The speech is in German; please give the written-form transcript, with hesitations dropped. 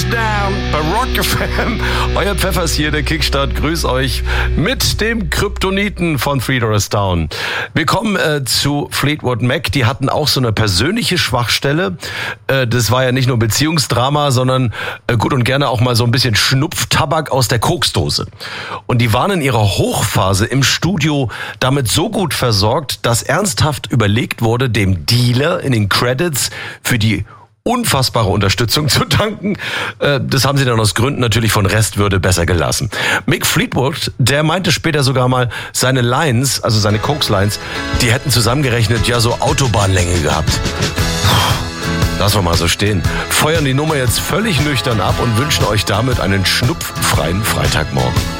Down bei Rock FM. Euer Pfeffers hier, der Kickstart. Grüß euch mit dem Kryptoniten von Three Doors Down. Wir kommen zu Fleetwood Mac. Die hatten auch so eine persönliche Schwachstelle. Das war ja nicht nur Beziehungsdrama, sondern gut und gerne auch mal so ein bisschen Schnupftabak aus der Koksdose. Und die waren in ihrer Hochphase im Studio damit so gut versorgt, dass ernsthaft überlegt wurde, dem Dealer in den Credits für die unfassbare Unterstützung zu danken. Das haben sie dann aus Gründen natürlich von Restwürde besser gelassen. Mick Fleetwood, der meinte später sogar mal, seine Lines, also seine Koks-Lines, die hätten zusammengerechnet ja so Autobahnlänge gehabt. Lassen wir mal so stehen. Feuern die Nummer jetzt völlig nüchtern ab und wünschen euch damit einen schnupffreien Freitagmorgen.